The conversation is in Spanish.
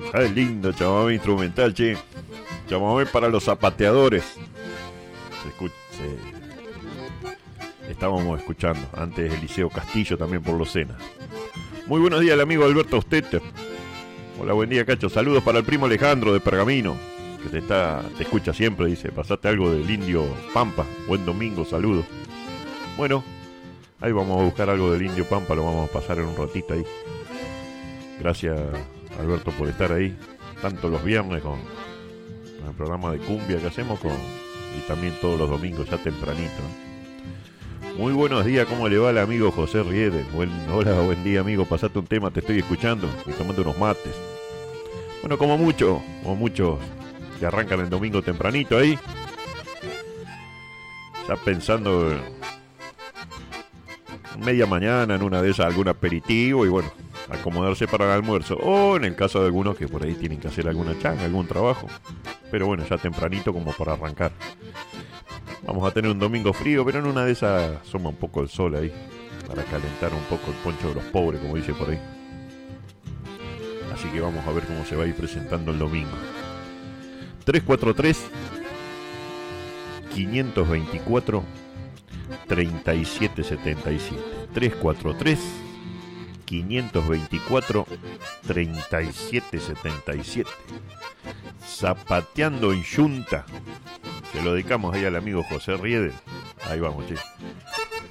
Ay, lindo chamamé instrumental, che. Chamamé para los zapateadores. Se escucha. Estábamos escuchando antes Eliseo Castillo también por los Cenas. Muy buenos días, el amigo Alberto Stetter. Hola, buen día, Cacho. Saludos para el primo Alejandro de Pergamino, que te escucha siempre, dice. Pasaste algo del Indio Pampa. Buen domingo, saludos. Bueno, ahí vamos a buscar algo del Indio Pampa, lo vamos a pasar en un ratito ahí. Gracias, Alberto, por estar ahí, tanto los viernes con el programa de cumbia que hacemos y también todos los domingos ya tempranito, ¿no? Muy buenos días, ¿cómo le va el amigo José Riede? Hola, buen día, amigo, pasate un tema, te estoy escuchando y tomando unos mates. Bueno, como muchos que arrancan el domingo tempranito ahí, ya pensando en media mañana, en una de esas, algún aperitivo y bueno, acomodarse para el almuerzo, o en el caso de algunos que por ahí tienen que hacer alguna changa, algún trabajo, pero bueno, ya tempranito como para arrancar. Vamos a tener un domingo frío, pero en una de esas asoma un poco el sol ahí, para calentar un poco el poncho de los pobres, como dice por ahí. Así que vamos a ver cómo se va a ir presentando el domingo. 343-524-3777. 343-524-3777. Zapateando en Yunta. Se lo dedicamos ahí al amigo José Riede. Ahí vamos, che.